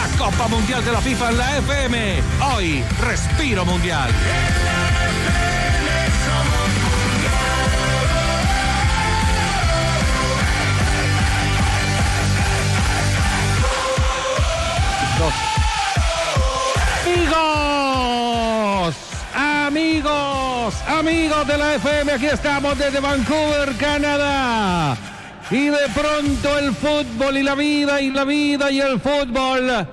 la Copa Mundial de la FIFA en la FM. Hoy, Respiro Mundial. Amigos de la FM, aquí estamos desde Vancouver, Canadá. Y de pronto el fútbol y la vida y el fútbol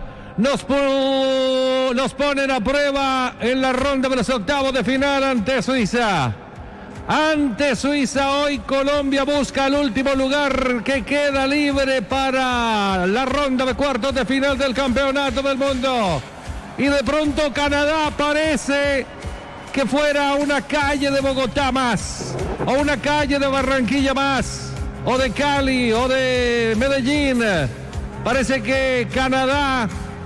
nos ponen a prueba en la ronda de los octavos de final ante Suiza. Ante Suiza, hoy Colombia busca el último lugar que queda libre para la ronda de cuartos de final del Campeonato del Mundo. Y de pronto Canadá parece que fuera una calle de Bogotá más, o una calle de Barranquilla más, o de Cali, o de Medellín. Parece que Canadá,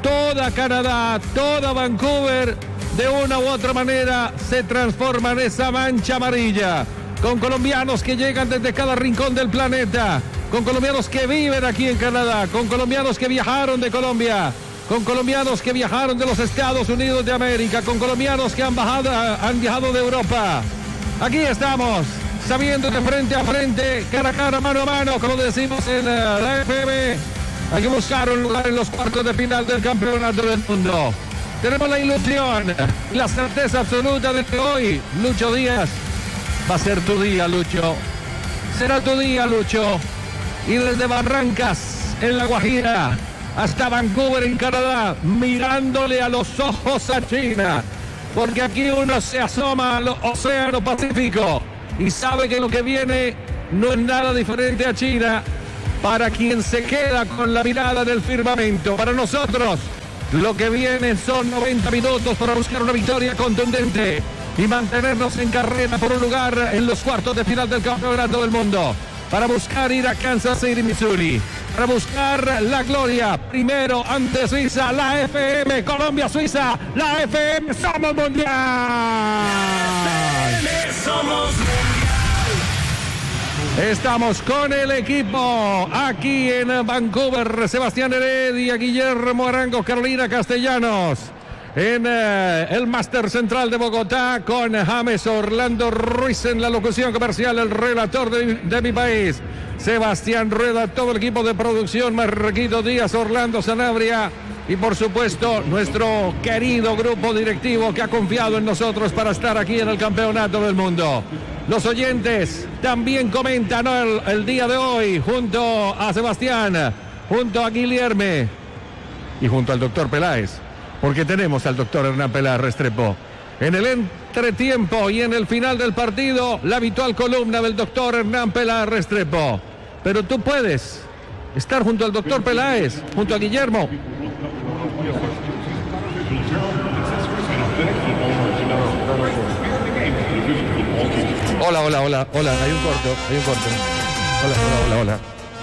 toda Vancouver, de una u otra manera se transforma en esa mancha amarilla, con colombianos que llegan desde cada rincón del planeta, con colombianos que viven aquí en Canadá, con colombianos que viajaron de Colombia, con colombianos que viajaron de los Estados Unidos de América, con colombianos que han viajado de Europa. Aquí estamos, sabiendo de frente a frente, cara a cara, mano a mano, como decimos en la FM, hay que buscar un lugar en los cuartos de final del Campeonato del Mundo. Tenemos la ilusión y la certeza absoluta de que hoy, Lucho Díaz, va a ser tu día, Lucho. Será tu día, Lucho. Y desde Barrancas, en La Guajira, hasta Vancouver en Canadá, mirándole a los ojos a China, porque aquí uno se asoma al Océano Pacífico y sabe que lo que viene no es nada diferente a China. Para quien se queda con la mirada del firmamento, para nosotros lo que viene son 90 minutos para buscar una victoria contundente y mantenernos en carrera por un lugar en los cuartos de final del Campeonato del Mundo, para buscar ir a Kansas City, Missouri, para buscar la gloria primero ante Suiza. La FM, Colombia, Suiza, la FM, somos mundial. La FM, somos mundial. Estamos con el equipo aquí en Vancouver: Sebastián Heredia, Guillermo Arango, Carolina Castellanos. En el Máster Central de Bogotá, con James Orlando Ruiz en la locución comercial, el relator de mi país, Sebastián Rueda, todo el equipo de producción, Marquito Díaz, Orlando Sanabria y por supuesto nuestro querido grupo directivo que ha confiado en nosotros para estar aquí en el Campeonato del Mundo. Los oyentes también comentan el día de hoy junto a Sebastián, junto a Guillermo y junto al doctor Peláez, porque tenemos al doctor Hernán Peláez Restrepo. En el entretiempo y en el final del partido, la habitual columna del doctor Hernán Peláez Restrepo. Pero tú puedes estar junto al doctor Peláez, junto a Guillermo. Hola, hay un corto. Hola.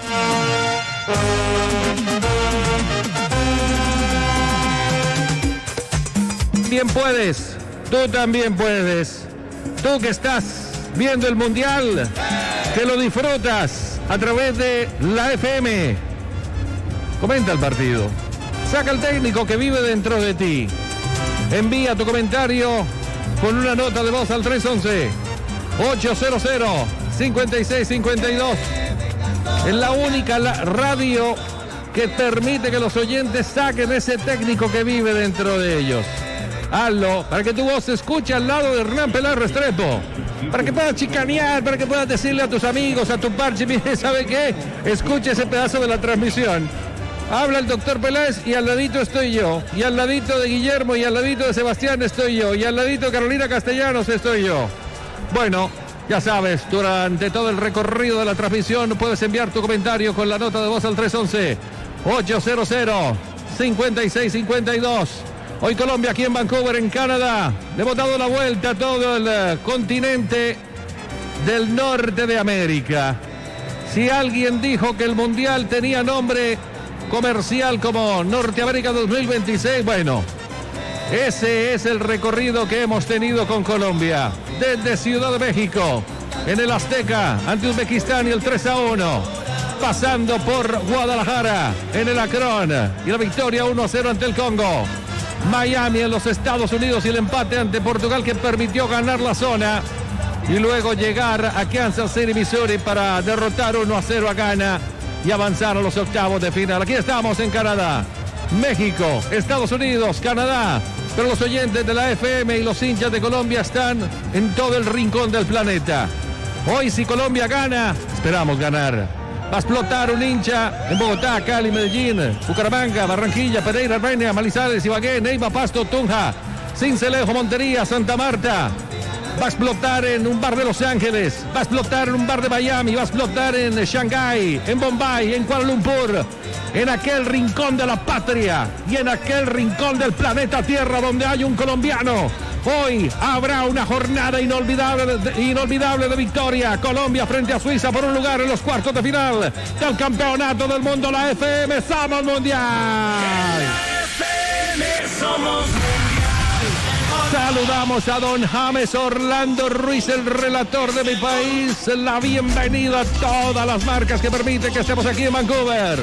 Bien puedes, tú también puedes. Tú que estás viendo el Mundial, que lo disfrutas a través de la FM. Comenta el partido. Saca el técnico que vive dentro de ti. Envía tu comentario con una nota de voz al 311-800-5652. Es la única radio que permite que los oyentes saquen ese técnico que vive dentro de ellos. Hazlo para que tu voz se escuche al lado de Hernán Peláez Restrepo, para que puedas chicanear, para que puedas decirle a tus amigos, a tu parche, mire, ¿sabe qué? Escuche ese pedazo de la transmisión. Habla el doctor Peláez y al ladito estoy yo, y al ladito de Guillermo y al ladito de Sebastián estoy yo, y al ladito de Carolina Castellanos estoy yo. Bueno, ya sabes, durante todo el recorrido de la transmisión puedes enviar tu comentario con la nota de voz al 311-800-5652. Hoy Colombia aquí en Vancouver, en Canadá. Le hemos dado la vuelta a todo el continente del norte de América. Si alguien dijo que el Mundial tenía nombre comercial como Norteamérica 2026, bueno, ese es el recorrido que hemos tenido con Colombia. Desde Ciudad de México, en el Azteca, ante Uzbekistán y el 3-1. pasando por Guadalajara en el Akron y la victoria 1-0 ante el Congo. Miami en los Estados Unidos y el empate ante Portugal que permitió ganar la zona y luego llegar a Kansas City, Missouri para derrotar 1-0 a Ghana y avanzar a los octavos de final. Aquí estamos en Canadá, México, Estados Unidos, Canadá, pero los oyentes de la FM y los hinchas de Colombia están en todo el rincón del planeta. Hoy si Colombia gana, esperamos ganar. Va a explotar un hincha en Bogotá, Cali, Medellín, Bucaramanga, Barranquilla, Pereira, Armenia, Manizales, Ibagué, Neiva, Pasto, Tunja, Sincelejo, Montería, Santa Marta. Va a explotar en un bar de Los Ángeles, va a explotar en un bar de Miami, va a explotar en Shanghái, en Bombay, en Kuala Lumpur, en aquel rincón de la patria y en aquel rincón del planeta Tierra donde hay un colombiano. Hoy habrá una jornada inolvidable de victoria. Colombia frente a Suiza por un lugar en los cuartos de final del campeonato del mundo. La FM somos mundial. La FM somos mundial. Saludamos a don James Orlando Ruiz, el relator de mi país. La bienvenida a todas las marcas que permiten que estemos aquí en Vancouver.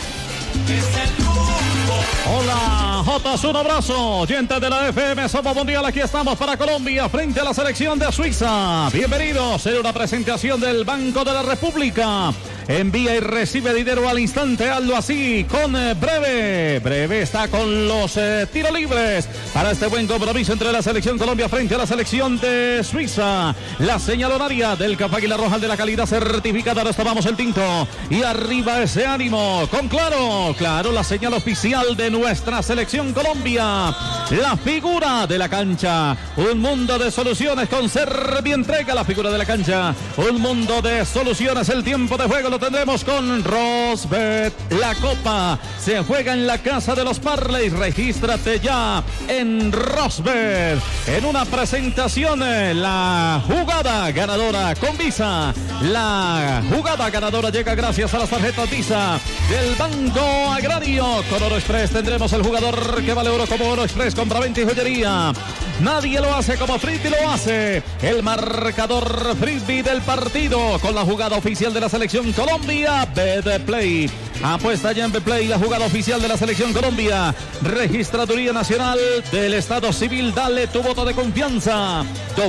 Hola, Jotas, un abrazo. Oyentes de la FM Somos Mundial, aquí estamos para Colombia frente a la selección de Suiza. Bienvenidos en una presentación del Banco de la República. Envía y recibe dinero al instante, hazlo así con Breve. Breve está con los tiros libres para este buen compromiso entre la selección Colombia frente a la selección de Suiza. La señal horaria del Café Águila Roja de la calidad certificada. Nos tomamos el tinto y arriba ese ánimo con Claro, la señal oficial de nuestra selección Colombia. La figura de la cancha, un mundo de soluciones con Servientrega. La figura de la cancha, un mundo de soluciones. El tiempo de juego lo tendremos con Rosbet. La copa se juega en la casa de los Parleys. Regístrate ya en Rosbet. En una presentación, la jugada ganadora con Visa. La jugada ganadora llega gracias a las tarjetas Visa del Banco Agrario. Con Oro Express tendremos el jugador que vale oro como Oro Express. Compra-venta y joyería. Nadie lo hace como Frisbee lo hace. El marcador Frisbee del partido con la jugada oficial de la selección Colombia. Betplay. Apuesta ya en Betplay, la jugada oficial de la selección Colombia. Registraduría Nacional del Estado Civil. Dale tu voto de confianza.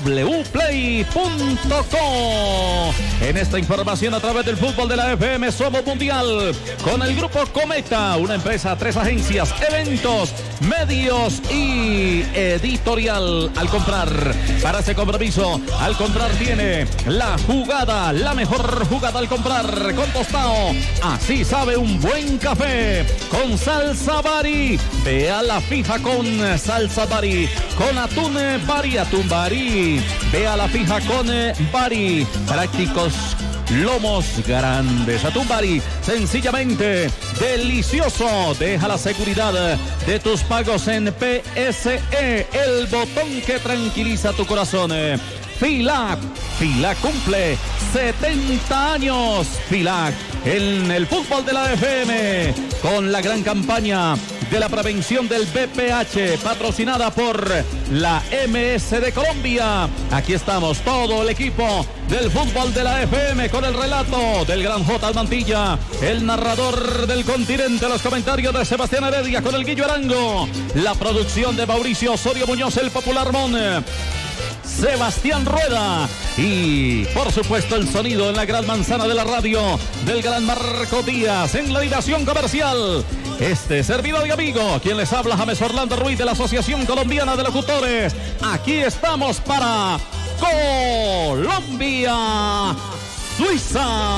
wplay.co. En esta información a través del fútbol de la FM Somos Mundial. Con el grupo Cometa, una empresa, 3 agencias, eventos, medios y editorial. Al comprar, para ese compromiso, al comprar tiene la jugada, la mejor jugada al comprar con tostado. Así sabe un buen café con salsa Bari. Ve a la fija con salsa Bari, con atún Bari. Ve a la fija con Bari. Prácticos lomos grandes. Atún Bari, sencillamente delicioso. Deja la seguridad de tus pagos en PSE, el botón que tranquiliza tu corazón. FILAC cumple 70 años. FILAC en el fútbol de la FM con la gran campaña de la prevención del VPH, patrocinada por la MS de Colombia. Aquí estamos, todo el equipo del fútbol de la FM con el relato del gran J. Almantilla, el narrador del continente, los comentarios de Sebastián Heredia con el Guillo Arango, la producción de Mauricio Osorio Muñoz, el Popular Mon, Sebastián Rueda y por supuesto el sonido en la gran manzana de la radio del gran Marco Díaz en la dirección comercial. Este servidor y amigo, quien les habla, James Orlando Ruiz de la Asociación Colombiana de Locutores. Aquí estamos para Colombia, Suiza.